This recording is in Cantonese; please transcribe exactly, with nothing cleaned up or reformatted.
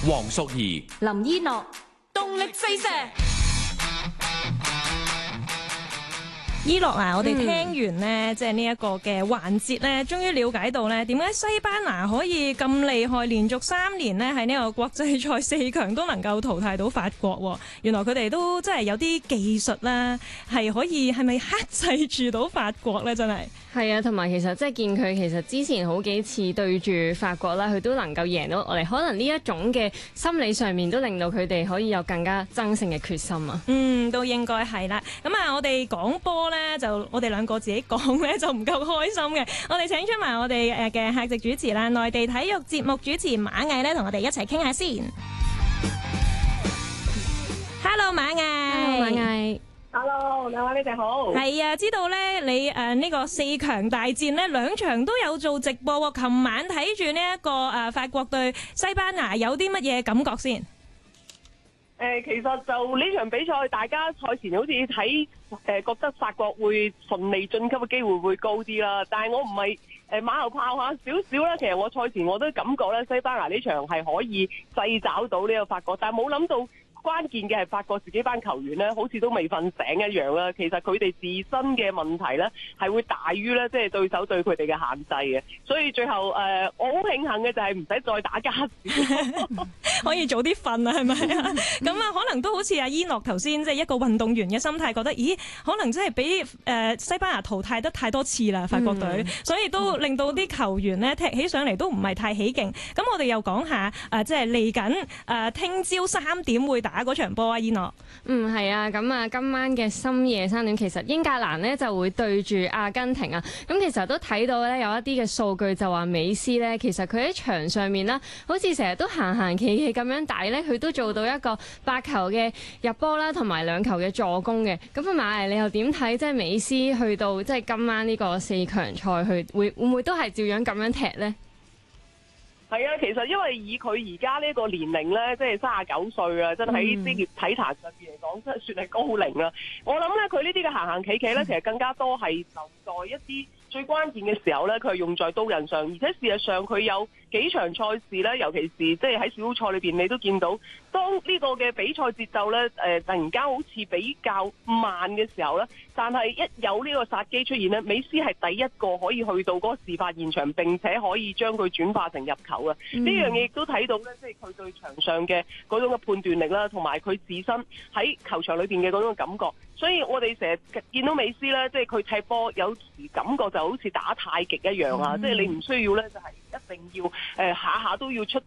黃淑儀、 林依諾，動力飛射。 依諾啊，我哋聽完呢，即係呢一個嘅環節呢，終於了解到呢點解西班牙可以咁厲害，連續三年呢喺呢個國際賽四強都能夠淘汰到法國。原來佢哋都真係有啲技術啦，係可以係咪克制住到法國呢？真係係啊，同埋其實即係見佢其實之前好幾次對住法國啦，佢都能夠贏到我哋。可能呢一種嘅心理上面都令到佢哋可以有更加爭勝嘅決心啊。 嗯，都應該係啦。咁啊，我哋講波呢。咧就我哋兩個自己講咧就唔夠開心嘅，我哋請出埋我哋誒嘅客席主持啦，內地體育節目主持馬毅咧，同我哋一齊傾下先。Hello 馬毅 ，Hello 馬毅 ，Hello 兩位你哋好。 係啊，知道咧你誒呢、呃這個四強大戰咧兩場都有做直播喎，琴晚睇住呢一個誒、呃、法國對西班牙有啲乜嘢感覺先？ 誒、呃，其實就呢場比賽，大家賽前好似睇誒，覺得法國會順利晉級嘅機會會高啲啦。但係我唔係誒馬後炮下少少啦。其實我賽前我都感覺咧，西班牙呢場係可以制找到呢個法國，但係冇諗到關鍵嘅係法國自己班球員咧，好似都未瞓醒一樣啦。其實佢哋自身嘅問題咧，係會大於咧即係對手對佢哋嘅限制嘅。所以最後誒、呃，我好慶幸嘅就係唔使再打加時。 可以早啲瞓啊，係咪啊？咁啊，可能都好似阿依諾頭先，即係一個運動員嘅心態，覺得咦，可能真係俾誒西班牙淘汰得太多次啦，法國隊，嗯、所以都令到啲球員咧踢起上嚟都唔係太起勁。咁我哋又講下誒，即係嚟緊誒，聽朝三點會打嗰場波啊，依諾。 嗯，係啊，咁啊，今晚嘅深夜三點，其實英格蘭呢就會對住阿根廷啊。咁其實都睇到咧有一啲嘅數據就話美斯咧，其實佢喺場上面啦，好似成日都行行企企咁樣，但係咧佢都做到一個八球嘅入波啦，同埋兩球嘅助攻嘅。咁啊，馬毅你又點睇？即係美斯去到即係今晚呢個四強賽去，會會唔會都係照樣咁樣踢呢？ 係啊，其實因為以佢而家呢個年齡咧，即係三十九歲啊，真係喺職業體壇上邊嚟講，真係算係高齡啦。我諗咧，佢呢啲嘅行行企企咧，其實更加多係留在一啲最關鍵嘅時候咧，佢係用在刀刃上，而且事實上佢有幾場賽事咧，尤其是即係喺小組賽裏邊，你都見到當呢個嘅比賽節奏咧，誒、呃、突然間好似比較慢嘅時候咧，但係一有呢個殺機出現咧，美斯係第一個可以去到嗰個事發現場，並且可以將佢轉化成入球嘅。呢、嗯、樣嘢亦都睇到咧，即係佢對場上嘅嗰種嘅判斷力啦，同埋佢自身喺球場裏邊嘅嗰種感覺。所以我哋成日見到美斯咧，即係佢踢波有時感覺就好似打太極一樣啊！嗯、即係你唔需要咧，就係一定要誒、呃、下下都要出